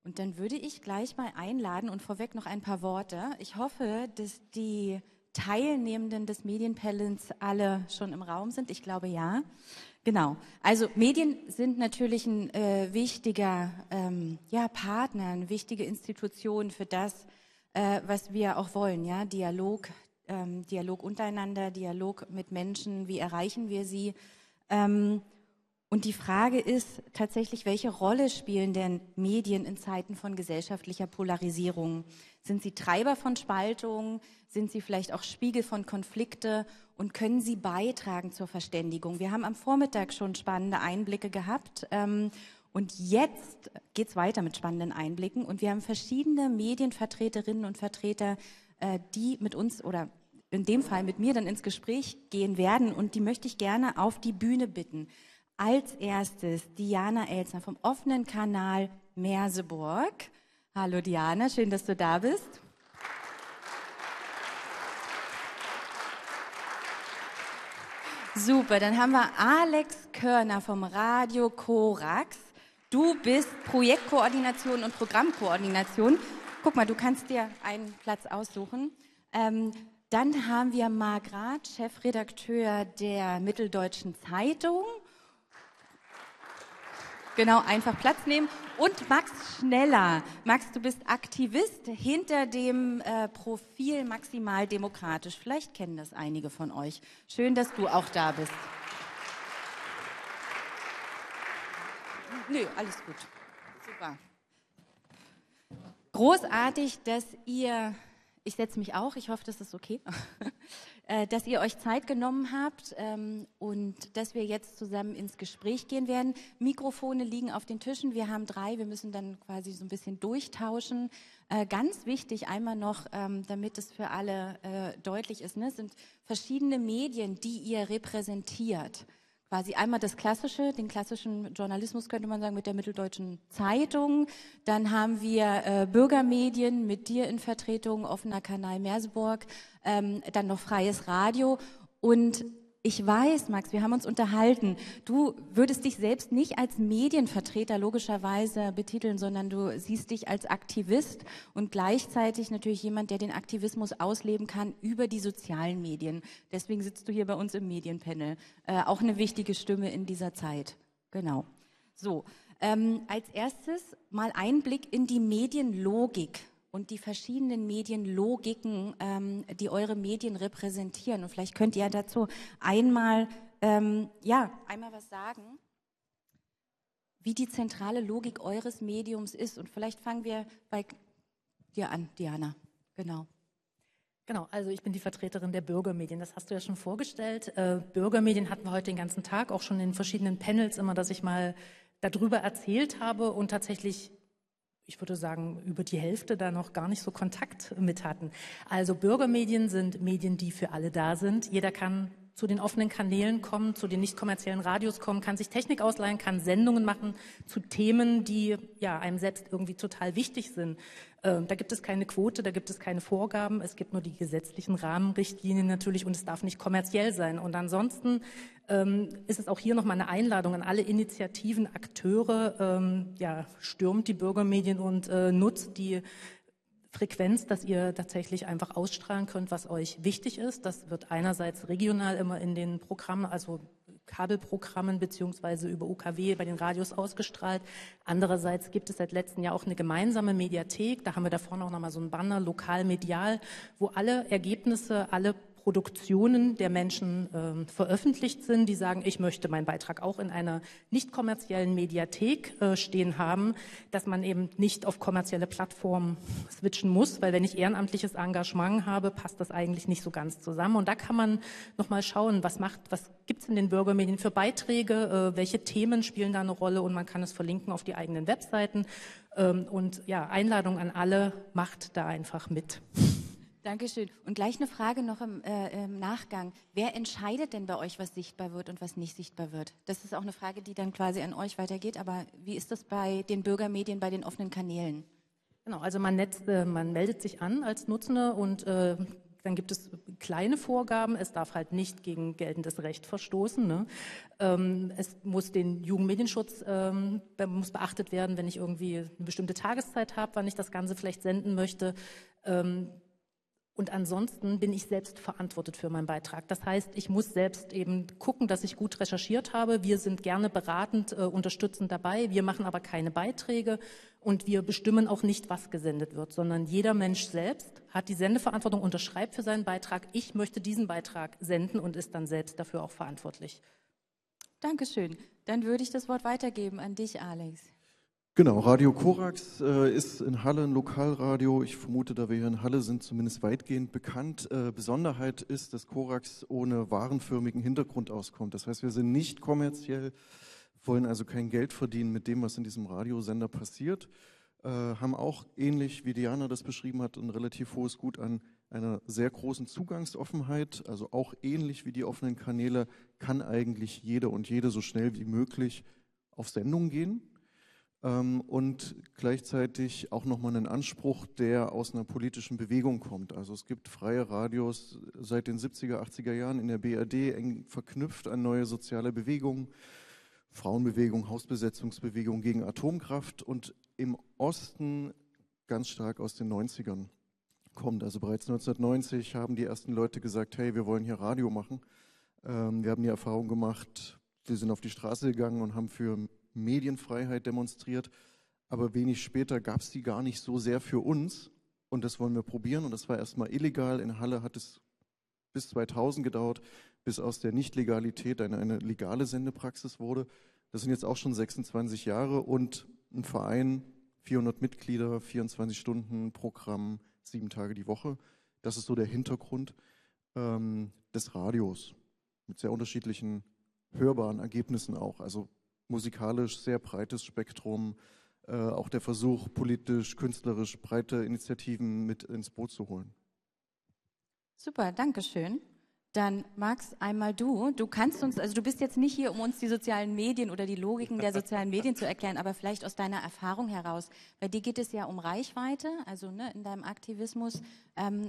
Und dann würde ich gleich mal einladen und vorweg noch ein paar Worte. Ich hoffe, dass die Teilnehmenden des Medienpanels alle schon im Raum sind. Ich glaube, ja. Genau. Also Medien sind natürlich ein wichtiger Partner, eine wichtige Institution für das, was wir auch wollen. Ja, Dialog untereinander, Dialog mit Menschen. Wie erreichen wir sie? Und die Frage ist tatsächlich, welche Rolle spielen denn Medien in Zeiten von gesellschaftlicher Polarisierung? Sind sie Treiber von Spaltung? Sind sie vielleicht auch Spiegel von Konflikte? Und können sie beitragen zur Verständigung? Wir haben am Vormittag schon spannende Einblicke gehabt. Und jetzt geht's weiter mit spannenden Einblicken. Und wir haben verschiedene Medienvertreterinnen und Vertreter, die mit uns oder in dem Fall mit mir dann ins Gespräch gehen werden. Und die möchte ich gerne auf die Bühne bitten. Als erstes Diana Elsner vom offenen Kanal Merseburg. Hallo Diana, schön, dass du da bist. Super, dann haben wir Alex Körner vom Radio Korax. Du bist Projektkoordination und Programmkoordination. Guck mal, du kannst dir einen Platz aussuchen. Dann haben wir Marc Rath, Chefredakteur der Mitteldeutschen Zeitung. Genau, einfach Platz nehmen. Und Max Schneller. Max, du bist Aktivist hinter dem Profil Maximal Demokratisch. Vielleicht kennen das einige von euch. Schön, dass du auch da bist. Nö, alles gut. Super. Großartig, dass ihr, ich setze mich auch, ich hoffe, das ist okay, dass ihr euch Zeit genommen habt und dass wir jetzt zusammen ins Gespräch gehen werden. Mikrofone liegen auf den Tischen, wir haben 3, wir müssen dann quasi so ein bisschen durchtauschen. Ganz wichtig einmal noch, damit es für alle deutlich ist, ne, sind verschiedene Medien, die ihr repräsentiert. Quasi einmal das Klassische, den klassischen Journalismus könnte man sagen mit der Mitteldeutschen Zeitung. Dann haben wir Bürgermedien mit dir in Vertretung, offener Kanal Merseburg, dann noch freies Radio. Und ich weiß, Max, wir haben uns unterhalten, du würdest dich selbst nicht als Medienvertreter logischerweise betiteln, sondern du siehst dich als Aktivist und gleichzeitig natürlich jemand, der den Aktivismus ausleben kann über die sozialen Medien. Deswegen sitzt du hier bei uns im Medienpanel. Auch eine wichtige Stimme in dieser Zeit. Genau. So, als erstes mal Einblick in die Medienlogik und die verschiedenen Medienlogiken, die eure Medien repräsentieren. Und vielleicht könnt ihr dazu einmal was sagen, wie die zentrale Logik eures Mediums ist. Und vielleicht fangen wir bei dir an, Diana. Genau. Genau, also ich bin die Vertreterin der Bürgermedien, das hast du ja schon vorgestellt. Bürgermedien hatten wir heute den ganzen Tag, auch schon in verschiedenen Panels immer, dass ich mal darüber erzählt habe und tatsächlich, ich würde sagen, über die Hälfte da noch gar nicht so Kontakt mit hatten. Also Bürgermedien sind Medien, die für alle da sind. Jeder kann zu den offenen Kanälen kommen, zu den nicht kommerziellen Radios kommen, kann sich Technik ausleihen, kann Sendungen machen zu Themen, die ja einem selbst irgendwie total wichtig sind. Da gibt es keine Quote, da gibt es keine Vorgaben, es gibt nur die gesetzlichen Rahmenrichtlinien natürlich und es darf nicht kommerziell sein. Und ansonsten ist es auch hier nochmal eine Einladung an alle Initiativen, Akteure, stürmt die Bürgermedien und nutzt die Frequenz, dass ihr tatsächlich einfach ausstrahlen könnt, was euch wichtig ist. Das wird einerseits regional immer in den Programmen, also Kabelprogrammen beziehungsweise über UKW bei den Radios ausgestrahlt. Andererseits gibt es seit letztem Jahr auch eine gemeinsame Mediathek. Da haben wir da vorne auch nochmal so ein Banner, lokal medial, wo alle Ergebnisse, alle Produktionen der Menschen veröffentlicht sind, die sagen, ich möchte meinen Beitrag auch in einer nicht kommerziellen Mediathek stehen haben, dass man eben nicht auf kommerzielle Plattformen switchen muss, weil wenn ich ehrenamtliches Engagement habe, passt das eigentlich nicht so ganz zusammen. Und da kann man nochmal schauen, was gibt's in den Bürgermedien für Beiträge, welche Themen spielen da eine Rolle und man kann es verlinken auf die eigenen Webseiten. Und ja, Einladung an alle, macht da einfach mit. Dankeschön. Und gleich eine Frage noch im Nachgang. Wer entscheidet denn bei euch, was sichtbar wird und was nicht sichtbar wird? Das ist auch eine Frage, die dann quasi an euch weitergeht. Aber wie ist das bei den Bürgermedien, bei den offenen Kanälen? Genau, also man meldet sich an als Nutzende und dann gibt es kleine Vorgaben, es darf halt nicht gegen geltendes Recht verstoßen. Ne? Es muss den Jugendmedienschutz muss beachtet werden, wenn ich irgendwie eine bestimmte Tageszeit habe, wann ich das Ganze vielleicht senden möchte. Und ansonsten bin ich selbst verantwortet für meinen Beitrag. Das heißt, ich muss selbst eben gucken, dass ich gut recherchiert habe. Wir sind gerne beratend, unterstützend dabei. Wir machen aber keine Beiträge und wir bestimmen auch nicht, was gesendet wird, sondern jeder Mensch selbst hat die Sendeverantwortung, unterschreibt für seinen Beitrag. Ich möchte diesen Beitrag senden und ist dann selbst dafür auch verantwortlich. Dankeschön. Dann würde ich das Wort weitergeben an dich, Alex. Genau, Radio Korax ist in Halle ein Lokalradio. Ich vermute, da wir hier in Halle sind, zumindest weitgehend bekannt. Besonderheit ist, dass Korax ohne warenförmigen Hintergrund auskommt. Das heißt, wir sind nicht kommerziell, wollen also kein Geld verdienen mit dem, was in diesem Radiosender passiert. Haben auch, ähnlich wie Diana das beschrieben hat, ein relativ hohes Gut an einer sehr großen Zugangsoffenheit. Also auch ähnlich wie die offenen Kanäle kann eigentlich jeder und jede so schnell wie möglich auf Sendung gehen. Und gleichzeitig auch nochmal einen Anspruch, der aus einer politischen Bewegung kommt. Also es gibt freie Radios seit den 70er, 80er Jahren in der BRD, eng verknüpft an neue soziale Bewegungen, Frauenbewegung, Hausbesetzungsbewegung gegen Atomkraft und im Osten ganz stark aus den 90ern kommt. Also bereits 1990 haben die ersten Leute gesagt, hey, wir wollen hier Radio machen. Wir haben die Erfahrung gemacht, wir sind auf die Straße gegangen und haben für Medienfreiheit demonstriert, aber wenig später gab es die gar nicht so sehr für uns und das wollen wir probieren und das war erstmal illegal. In Halle hat es bis 2000 gedauert, bis aus der Nichtlegalität eine legale Sendepraxis wurde. Das sind jetzt auch schon 26 Jahre und ein Verein, 400 Mitglieder, 24 Stunden Programm, 7 Tage die Woche. Das ist so der Hintergrund des Radios mit sehr unterschiedlichen hörbaren Ergebnissen auch. Also musikalisch sehr breites Spektrum, auch der Versuch, politisch, künstlerisch breite Initiativen mit ins Boot zu holen. Super, danke schön. Dann Max, einmal du. Du kannst uns, also du bist jetzt nicht hier, um uns die sozialen Medien oder die Logiken der sozialen Medien zu erklären, aber vielleicht aus deiner Erfahrung heraus. Bei dir geht es ja um Reichweite, also in deinem Aktivismus.